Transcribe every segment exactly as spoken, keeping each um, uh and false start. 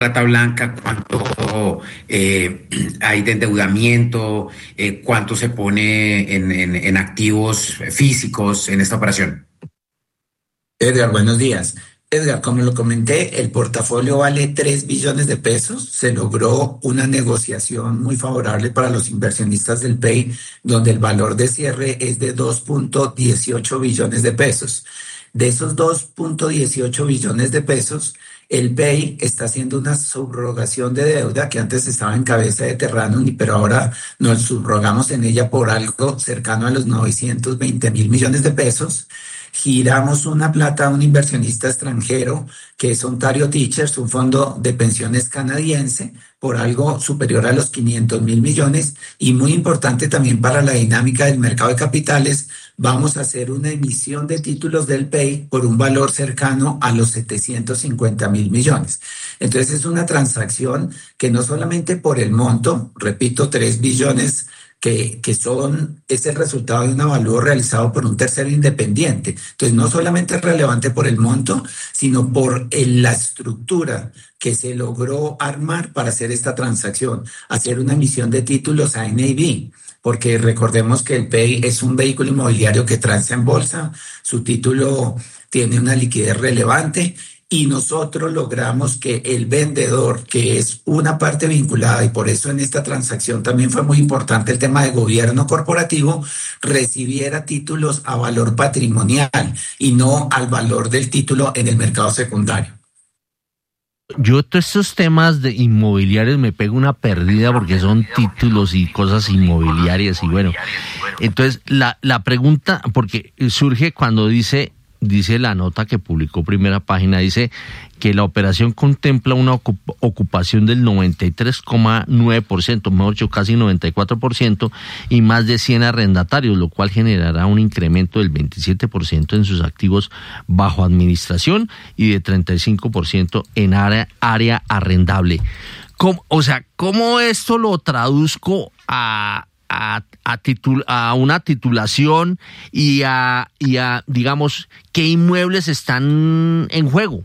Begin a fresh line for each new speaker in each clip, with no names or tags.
plata blanca, cuánto eh, hay de endeudamiento, eh, cuánto se pone en, en, en activos físicos en esta operación.
Edgar, buenos días. Edgar, como lo comenté, el portafolio vale tres billones de pesos. Se logró una negociación muy favorable para los inversionistas del P E I, donde el valor de cierre es de dos punto dieciocho billones de pesos. De esos dos punto dieciocho billones de pesos, el P E I está haciendo una subrogación de deuda que antes estaba en cabeza de Terranum, pero ahora nos subrogamos en ella por algo cercano a los novecientos veinte mil millones de pesos. Giramos una plata a un inversionista extranjero que es Ontario Teachers, un fondo de pensiones canadiense, por algo superior a los quinientos mil millones. Y muy importante también para la dinámica del mercado de capitales, vamos a hacer una emisión de títulos del P E I por un valor cercano a los setecientos cincuenta mil millones. Entonces es una transacción que no solamente por el monto, repito, tres billones, que, que son, es el resultado de un avalúo realizado por un tercero independiente. Entonces, no solamente es relevante por el monto, sino por el, la estructura que se logró armar para hacer esta transacción, hacer una emisión de títulos a N A V. Porque recordemos que el P E I es un vehículo inmobiliario que transa en bolsa, su título tiene una liquidez relevante. Y nosotros logramos que el vendedor, que es una parte vinculada, y por eso en esta transacción también fue muy importante el tema de gobierno corporativo, recibiera títulos a valor patrimonial y no al valor del título en el mercado secundario.
Yo todos estos temas de inmobiliarios me pego una perdida porque son títulos y cosas inmobiliarias y bueno. Entonces la, la pregunta, porque surge cuando dice... Dice la nota que publicó Primera Página, dice que la operación contempla una ocupación del noventa y tres coma nueve por ciento, mejor dicho, casi noventa y cuatro por ciento, y más de cien arrendatarios, lo cual generará un incremento del veintisiete por ciento en sus activos bajo administración y de treinta y cinco por ciento en área, área arrendable. ¿Cómo, o sea, ¿cómo esto lo traduzco a... A, a, titul, a una titulación y a, y a, digamos, qué inmuebles están en juego?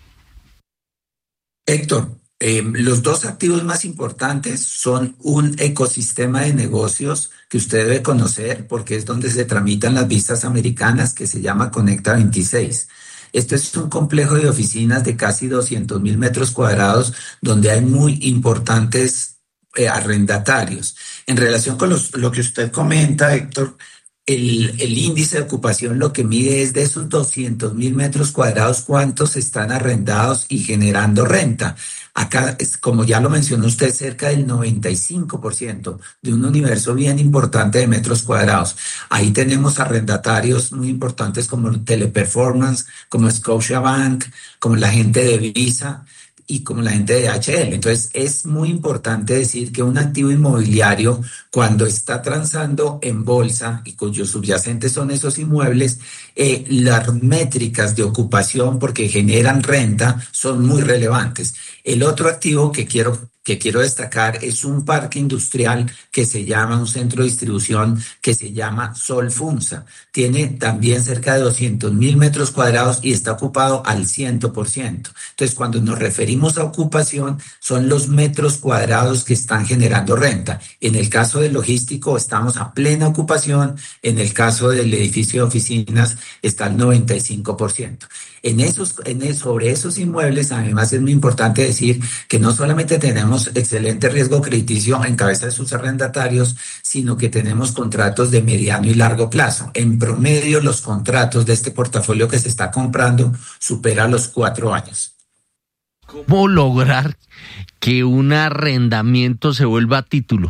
Héctor, eh, los dos activos más importantes son un ecosistema de negocios que usted debe conocer porque es donde se tramitan las visas americanas, que se llama Conecta veintiséis. Esto es un complejo de oficinas de casi doscientos mil metros cuadrados donde hay muy importantes Eh, arrendatarios. En relación con los, lo que usted comenta, Héctor, el, el índice de ocupación lo que mide es de esos doscientos mil metros cuadrados, cuántos están arrendados y generando renta. Acá, es, como ya lo mencionó usted, cerca del noventa y cinco por ciento de un universo bien importante de metros cuadrados. Ahí tenemos arrendatarios muy importantes como Teleperformance, como Scotiabank, como la gente de Visa y como la gente de D H L. Entonces, es muy importante decir que un activo inmobiliario, cuando está transando en bolsa y cuyos subyacentes son esos inmuebles, eh, las métricas de ocupación, porque generan renta, son muy relevantes. El otro activo que quiero que quiero destacar es un parque industrial que se llama, un centro de distribución que se llama Solfunsa. Tiene también cerca de doscientos mil metros cuadrados y está ocupado al cien por ciento. Entonces, cuando nos referimos a ocupación, son los metros cuadrados que están generando renta. En el caso del logístico, estamos a plena ocupación. En el caso del edificio de oficinas, está al noventa y cinco por ciento. En esos, en el, sobre esos inmuebles, además es muy importante decir que no solamente tenemos excelente riesgo crediticio en cabeza de sus arrendatarios, sino que tenemos contratos de mediano y largo plazo. En promedio, los contratos de este portafolio que se está comprando superan los cuatro años.
¿Cómo lograr que un arrendamiento se vuelva título?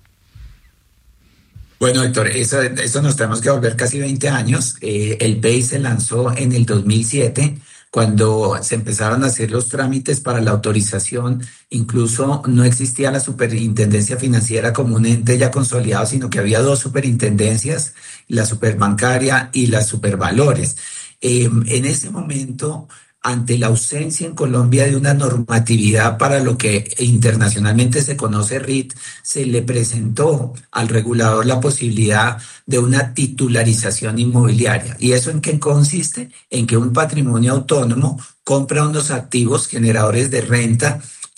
Bueno, Héctor, eso, eso nos tenemos que volver casi veinte años. Eh, el P E I se lanzó en el dos mil siete, cuando se empezaron a hacer los trámites para la autorización. Incluso no existía la superintendencia financiera como un ente ya consolidado, sino que había dos superintendencias, la superbancaria y las supervalores. Eh, en ese momento, ante la ausencia en Colombia de una normatividad para lo que internacionalmente se conoce R I T, se le presentó al regulador la posibilidad de una titularización inmobiliaria. ¿Y eso en qué consiste? En que un patrimonio autónomo compra unos activos generadores de renta